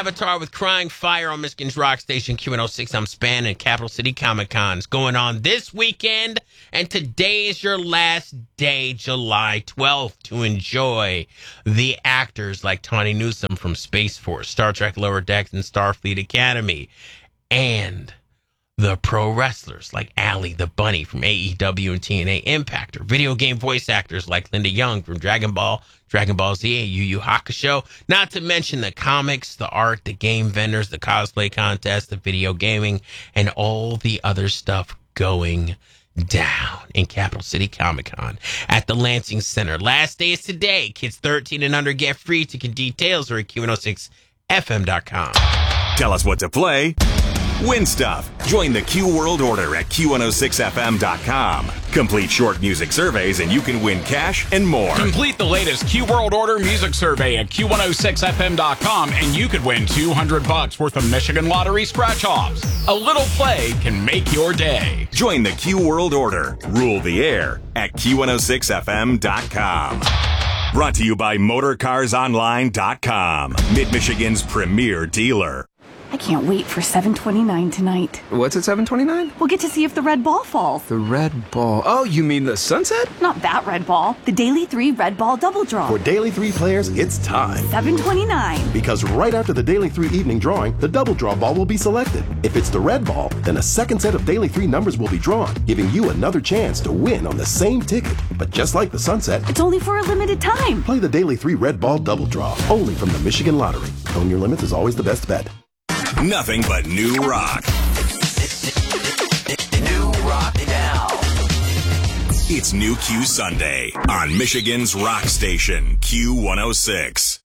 Avatar with Crying Fire on Michigan's Rock Station Q106. I'm Span, and Capital City Comic Con is going on this weekend, and today is your last day, July 12th, to enjoy the actors like Tawny Newsome from Space Force, Star Trek Lower Decks, and Starfleet Academy, and the pro wrestlers like Allie the Bunny from AEW and TNA Impact, or video game voice actors like Linda Young from Dragon Ball Z, and Yu Yu Hakusho, not to mention the comics, the art, the game vendors, the cosplay contest, the video gaming, and all the other stuff going down in Capital City Comic Con at the Lansing Center. Last day is today. Kids 13 and under get free. Ticket details are at Q106FM.com. Tell us what to play. Win stuff. Join the Q World Order at Q106FM.com. Complete short music surveys and you can win cash and more. Complete the latest Q World Order music survey at Q106FM.com and you could win $200 worth of Michigan Lottery scratch-offs. A little play can make your day. Join the Q World Order. Rule the air at Q106FM.com. Brought to you by MotorCarsOnline.com, Mid-Michigan's premier dealer. I can't wait for 7:29 tonight. What's at 7:29? We'll get to see if the red ball falls. The red ball. Oh, you mean the sunset? Not that red ball. The Daily 3 red ball double draw. For Daily 3 players, it's time. 7:29. Because right after the Daily 3 evening drawing, the double draw ball will be selected. If it's the red ball, then a second set of Daily 3 numbers will be drawn, giving you another chance to win on the same ticket. But just like the sunset, It's only for a limited time. play the Daily 3 red ball double draw, only from the Michigan Lottery. Own your limits is always the best bet. Nothing but new rock. New rock now. It's New Q Sunday on Michigan's Rock Station, Q106.